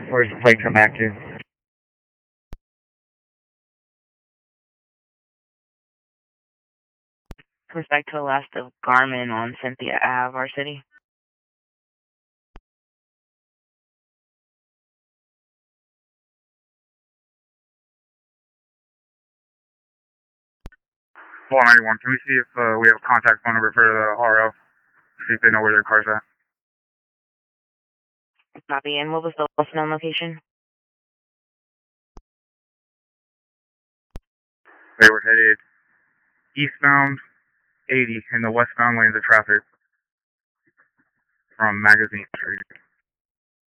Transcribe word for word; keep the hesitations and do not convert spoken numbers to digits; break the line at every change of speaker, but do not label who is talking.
Where's the plate come back to?
Comes back to the last of Garmin on Cynthia Ave, our city.
four ninety-one, can we see if uh, we have a contact phone number for the R O? See if they know where their car's at.
Copy. And what was the last known location?
They were headed eastbound eighty in the westbound lanes of traffic from Magazine Street.